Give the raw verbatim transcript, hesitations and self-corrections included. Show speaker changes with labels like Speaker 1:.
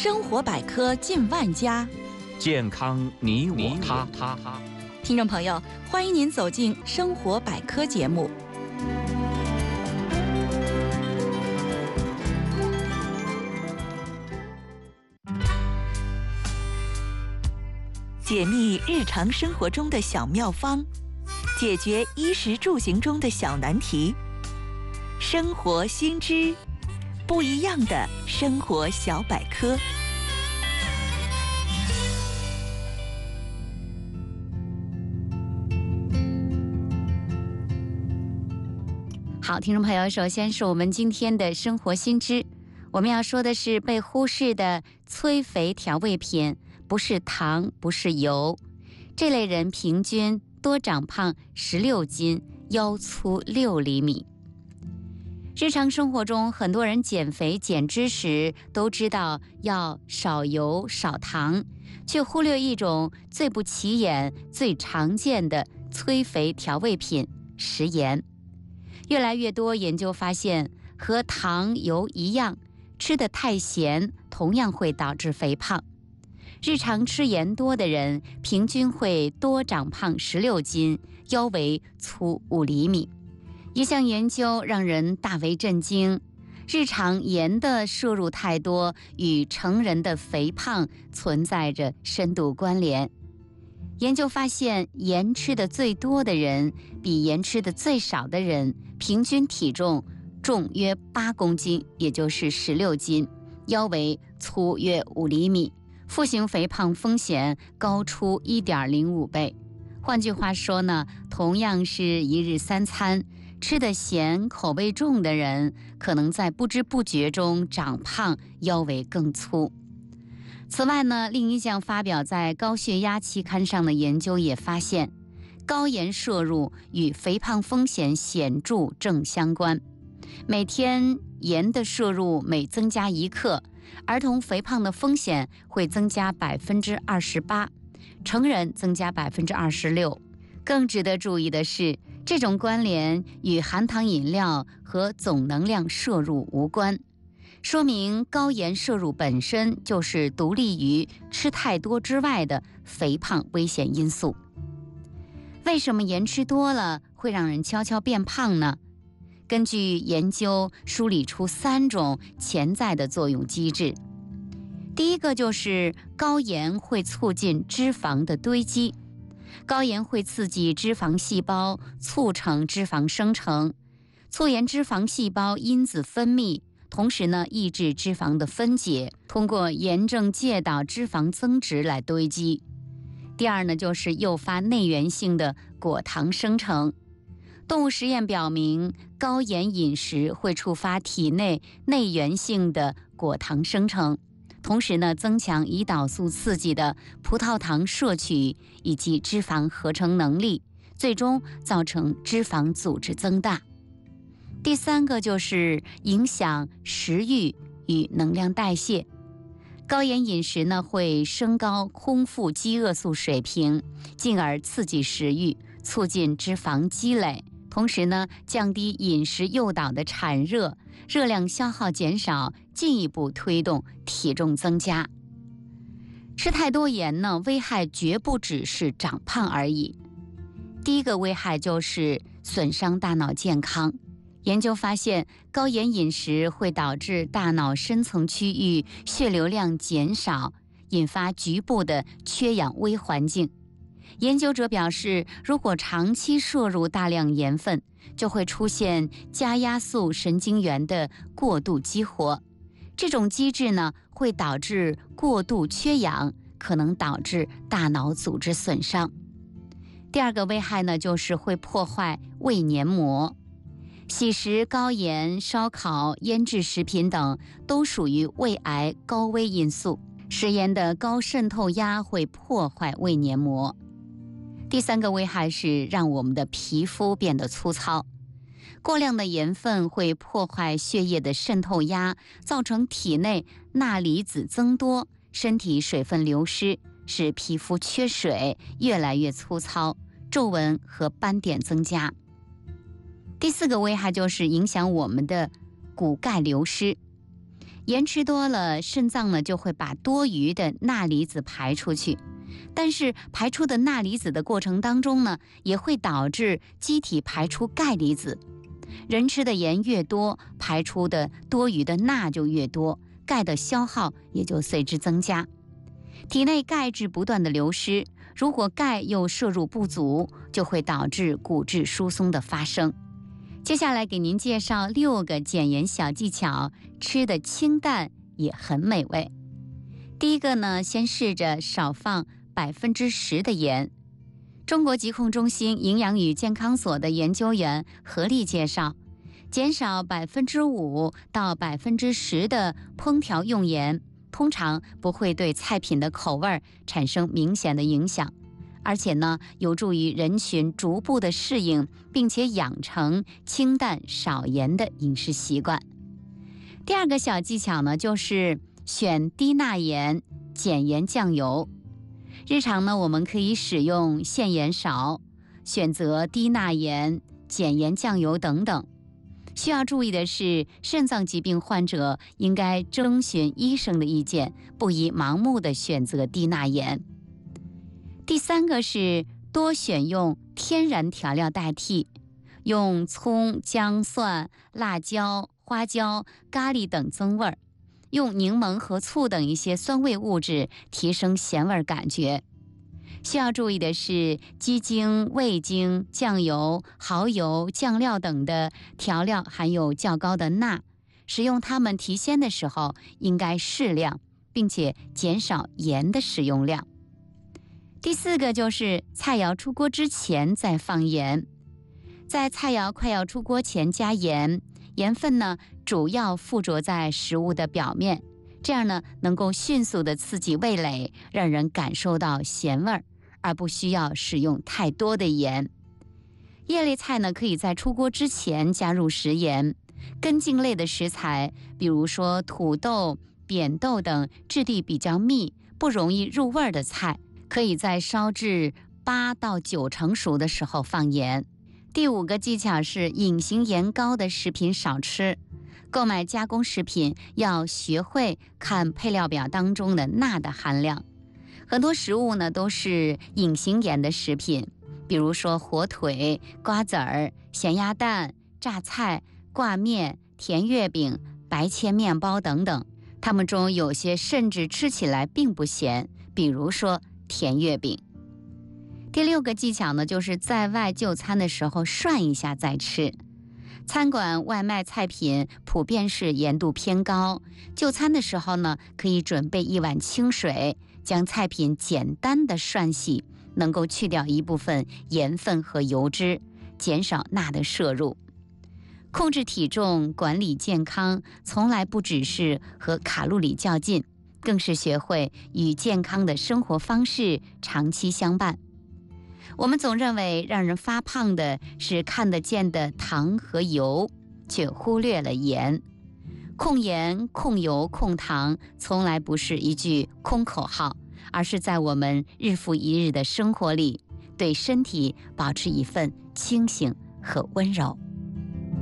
Speaker 1: 生活百科近万家，
Speaker 2: 健康你我他。
Speaker 1: 听众朋友，欢迎您走进生活百科节目。解密日常生活中的小妙方，解决衣食住行中的小难题。生活新知，不一样的生活小百科。好，听众朋友，首先是我们今天的生活新知，我们要说的是被忽视的催肥调味品，不是糖，不是油。这类人平均多长胖十六斤，腰粗六厘米。日常生活中，很多人减肥减脂时都知道要少油少糖，却忽略一种最不起眼、最常见的催肥调味品——食盐。越来越多研究发现，和糖油一样，吃得太咸同样会导致肥胖。日常吃盐多的人，平均会多长胖十六斤，腰围粗五厘米。一项研究让人大为震惊，日常盐的摄入太多与成人的肥胖存在着深度关联。研究发现，盐吃的最多的人比盐吃的最少的人平均体重重约八公斤，也就是十六斤，腰围粗约五厘米，复型肥胖风险高出 一点零五倍。换句话说呢，同样是一日三餐，吃的咸口味重的人可能在不知不觉中长胖，腰围更粗。此外呢，另一项发表在高血压期刊上的研究也发现，高盐摄入与肥胖风险显著正相关。每天盐的摄入每增加一克，儿童肥胖的风险会增加百分之二十八，成人增加百分之二十六。更值得注意的是，这种关联与含糖饮料和总能量摄入无关，说明高盐摄入本身就是独立于吃太多之外的肥胖危险因素。为什么盐吃多了会让人悄悄变胖呢？根据研究梳理出三种潜在的作用机制。第一个就是高盐会促进脂肪的堆积，高盐会刺激脂肪细胞，促成脂肪生成，促延脂肪细胞因子分泌，同时呢，抑制脂肪的分解，通过炎症介导脂肪增殖来堆积。第二呢，就是诱发内源性的果糖生成。动物实验表明，高盐饮食会触发体内内源性的果糖生成，同时呢，增强胰岛素刺激的葡萄糖摄取以及脂肪合成能力，最终造成脂肪组织增大。第三个就是影响食欲与能量代谢。高盐饮食呢，会升高空腹饥饿素水平，进而刺激食欲，促进脂肪积累，同时呢，降低饮食诱导的产热，热量消耗减少，进一步推动体重增加。吃太多盐呢，危害绝不只是长胖而已。第一个危害就是损伤大脑健康。研究发现，高盐饮食会导致大脑深层区域血流量减少，引发局部的缺氧微环境。研究者表示，如果长期摄入大量盐分，就会出现加压素神经元的过度激活。这种机制呢，会导致过度缺氧，可能导致大脑组织损伤。第二个危害呢，就是会破坏胃黏膜。喜食、高盐、烧烤、腌制食品等都属于胃癌高危因素。食盐的高渗透压会破坏胃黏膜。第三个危害是让我们的皮肤变得粗糙。过量的盐分会破坏血液的渗透压，造成体内钠离子增多，身体水分流失，使皮肤缺水，越来越粗糙，皱纹和斑点增加。第四个危害就是影响我们的骨钙流失。 盐吃多了，肾脏呢就会把多余的钠离子排出去，但是排出的钠离子的过程当中呢，也会导致机体排出钙离子。人吃的盐越多，排出的多余的钠就越多，钙的消耗也就随之增加。体内钙质不断的流失，如果钙又摄入不足，就会导致骨质疏松的发生。接下来给您介绍六个减盐小技巧，吃得清淡也很美味。第一个呢，先试着少放百分之十的盐。中国疾控中心营养与健康所的研究员何丽介绍，减少百分之五到百分之十的烹调用盐，通常不会对菜品的口味产生明显的影响，而且呢，有助于人群逐步的适应，并且养成清淡少盐的饮食习惯。第二个小技巧呢，就是选低钠盐、减盐酱油。日常呢，我们可以使用限盐勺，选择低钠盐、减盐酱油等等。需要注意的是，肾脏疾病患者应该征询医生的意见，不宜盲目的选择低钠盐。第三个是多选用天然调料代替，用葱、姜、蒜、辣椒、花椒、咖喱等增味儿，用柠檬和醋等一些酸味物质提升咸味感觉。需要注意的是，鸡精、味精、酱油、蚝油、酱料等的调料含有较高的钠，使用它们提鲜的时候应该适量，并且减少盐的使用量。第四个就是菜肴出锅之前再放盐。在菜肴快要出锅前加盐，盐分呢主要附着在食物的表面，这样呢能够迅速的刺激味蕾，让人感受到咸味儿，而不需要使用太多的盐。叶类菜呢可以在出锅之前加入食盐，根茎类的食材，比如说土豆、扁豆等质地比较密、不容易入味的菜，可以在烧至八到九成熟的时候放盐。第五个技巧是隐形盐高的食品少吃。购买加工食品要学会看配料表当中的钠的含量。很多食物呢都是隐形盐的食品，比如说火腿、瓜子儿、咸鸭蛋、榨菜、挂面、甜月饼、白切面包等等，它们中有些甚至吃起来并不咸，比如说甜月饼。第六个技巧呢，就是在外就餐的时候涮一下再吃。餐馆外卖菜品普遍是盐度偏高，就餐的时候呢，可以准备一碗清水，将菜品简单的涮洗，能够去掉一部分盐分和油脂，减少钠的摄入。控制体重、管理健康，从来不只是和卡路里较劲，更是学会与健康的生活方式长期相伴。我们总认为让人发胖的是看得见的糖和油，却忽略了盐。控盐、控油、控糖从来不是一句空口号，而是在我们日复一日的生活里，对身体保持一份清醒和温柔。